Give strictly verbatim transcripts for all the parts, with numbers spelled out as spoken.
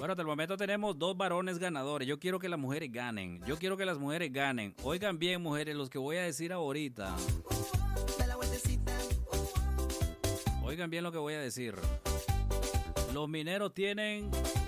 Bueno, hasta el momento tenemos dos varones ganadores. Yo quiero que las mujeres ganen. Yo quiero que las mujeres ganen. Oigan bien, mujeres, los que voy a decir ahorita. Oigan bien lo que voy a decir. Los mineros tienen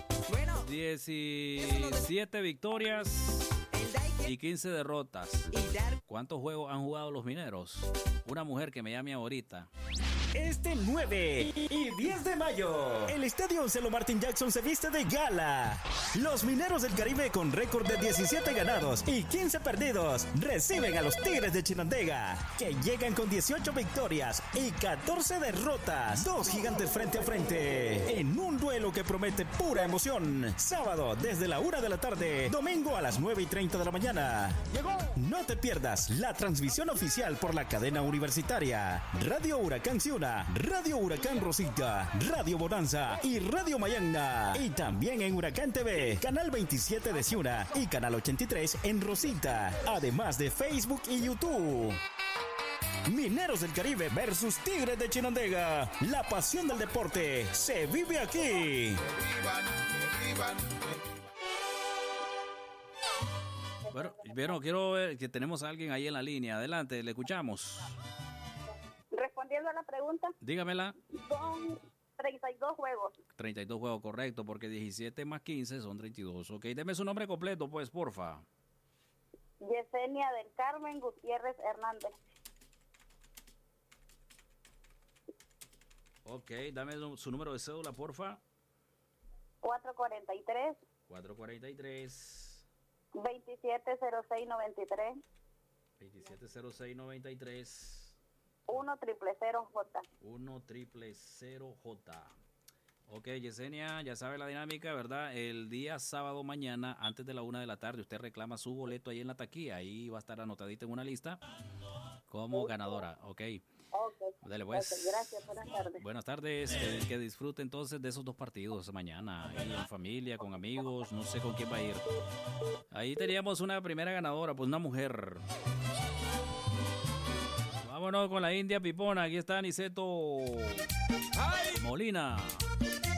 diecisiete victorias y quince derrotas. ¿Cuántos juegos han jugado los mineros? Una mujer que me llame ahorita. Este nueve y diez de mayo, el Estadio Oncelo Martin Jackson se viste de gala. Los Mineros del Caribe, con récord de diecisiete ganados y quince perdidos, reciben a los Tigres de Chinandega, que llegan con dieciocho victorias y catorce derrotas. Dos gigantes frente a frente, en un duelo que promete pura emoción. Sábado desde la una de la tarde, domingo a las nueve y treinta de la mañana. No te pierdas la transmisión oficial por la cadena universitaria Radio Huracán Ciuna, Radio Huracán Rosita, Radio Bonanza y Radio Mayagna. Y también en Huracán T V, canal veintisiete de Ciuna y canal ochenta y tres en Rosita. Además de Facebook y YouTube. Mineros del Caribe versus Tigres de Chinandega. La pasión del deporte se vive aquí. Bueno, bueno, quiero ver que tenemos a alguien ahí en la línea. Adelante, le escuchamos. Respondiendo a la pregunta, dígamela. Son treinta y dos juegos. treinta y dos juegos, correcto, porque diecisiete más quince son treinta y dos. Ok, deme su nombre completo, pues, porfa. Yesenia del Carmen Gutiérrez Hernández. Ok, dame su número de cédula, porfa. cuatro cuarenta y tres. cuatro cuarenta y tres. veintisiete cero seis noventa y tres. veintisiete cero seis noventa y tres. uno triple cero J. uno triple cero J. Ok, Yesenia, ya sabe la dinámica, ¿verdad? El día sábado mañana, antes de la una de la tarde, usted reclama su boleto ahí en la taquilla. Ahí va a estar anotadita en una lista como okay. ganadora, ok. Ok. Dale, pues. Okay, gracias, buenas tardes. Buenas tardes, que, que disfrute entonces de esos dos partidos mañana, ahí en familia, con amigos, no sé con quién va a ir. Ahí teníamos una primera ganadora, pues una mujer. Vámonos con la India Pipona, aquí está Aniceto Molina.